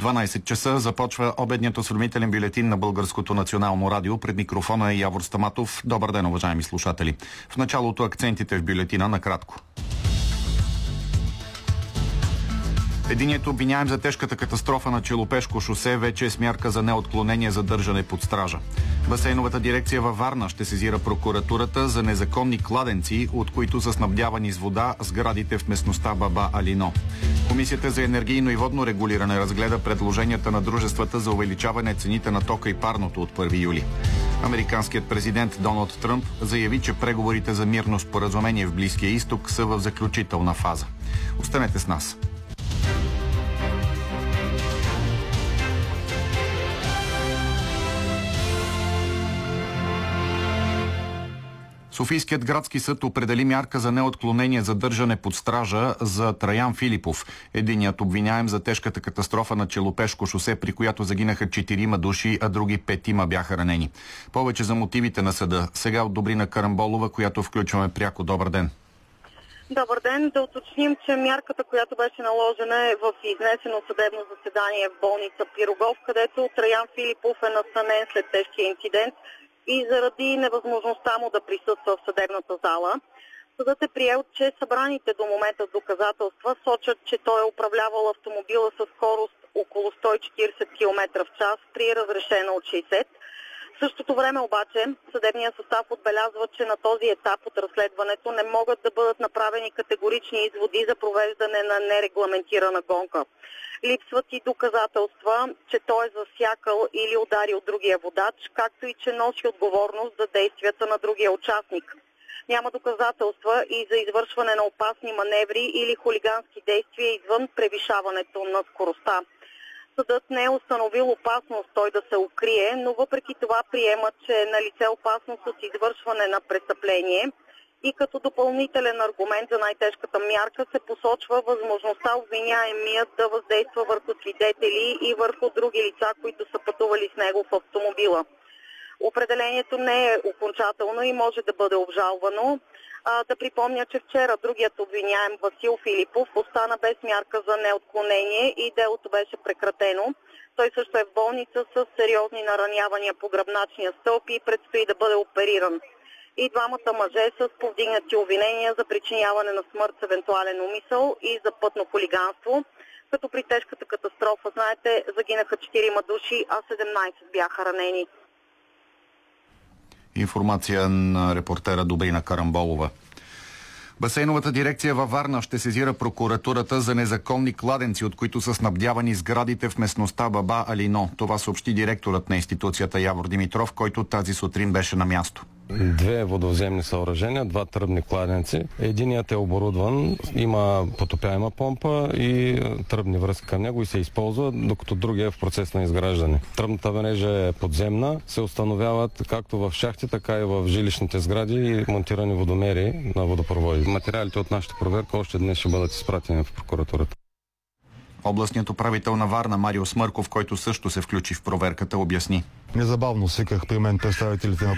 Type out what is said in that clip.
12 часа започва обедният осведомителен бюлетин на Българското национално радио. Пред микрофона е Явор Стаматов. Добър ден, уважаеми слушатели. В началото акцентите в бюлетина накратко. Единият обвиняем за тежката катастрофа на Челопешко шосе вече е с мярка за неотклонение задържане под стража. Басейновата дирекция във Варна ще сезира прокуратурата за незаконни кладенци, от които са снабдявани с вода сградите в местността Баба Алино. Комисията за енергийно и водно регулиране разгледа предложенията на дружествата за увеличаване цените на тока и парното от 1 юли. Американският президент Доналд Тръмп заяви, че преговорите за мирно споразумение в Близкия изток са в заключителна фаза. Останете с нас. Софийският градски съд определи мярка за неотклонение задържане под стража за Траян Филипов. Единият обвиняем за тежката катастрофа на Челопешко шосе, при която загинаха 4 души, а други 5 бяха ранени. Повече за мотивите на съда сега от Добрина Карамболова, която включваме пряко. Добър ден. Добър ден. Да уточним, че мярката, която беше наложена е в изнесено съдебно заседание в болница Пирогов, където Траян Филипов е настанен след тежкия инцидент и заради невъзможността му да присъства в съдебната зала. Съдът е приел, че събраните до момента доказателства сочат, че той е управлявал автомобила със скорост около 140 км в час при разрешена от 60. В същото време обаче съдебният състав отбелязва, че на този етап от разследването не могат да бъдат направени категорични изводи за провеждане на нерегламентирана гонка. Липсват и доказателства, че той е засякал или ударил другия водач, както и че носи отговорност за действията на другия участник. Няма доказателства и за извършване на опасни маневри или хулигански действия извън превишаването на скоростта. Съдът не е установил опасност той да се укрие, но въпреки това приема, че е налице опасност от извършване на престъпление и като допълнителен аргумент за най-тежката мярка се посочва възможността обвиняемият да въздейства върху свидетели и върху други лица, които са пътували с него в автомобила. Определението не е окончателно и може да бъде обжалвано. Да припомня, че вчера другият обвиняем Васил Филипов остана без мярка за неотклонение и делото беше прекратено. Той също е в болница с сериозни наранявания по гръбначния стълб и предстои да бъде опериран. И двамата мъже са с повдигнати обвинения за причиняване на смърт с евентуален умисъл и за пътно хулиганство. Като при тежката катастрофа, знаете, загинаха 4 души, а 17 бяха ранени. Информация на репортера Добрина Карамболова. Басейновата дирекция във Варна ще сезира прокуратурата за незаконни кладенци, от които са снабдявани сградите в местността Баба Алино. Това съобщи директорът на институцията Явор Димитров, който тази сутрин беше на място. 2 водовземни съоръжения, 2 тръбни кладенци. Единият е оборудван, има потопяема помпа и тръбни връзки към него и се използва, докато другия е в процес на изграждане. Тръбната мрежа е подземна, се установяват както в шахти, така и в жилищните сгради и монтирани водомери на водопроводи. Материалите от нашата проверка още днес ще бъдат изпратени в прокуратурата. Областният управител на Варна Марио Смърков, който също се включи в проверката, обясни. Незабавно свиках при мен представителите на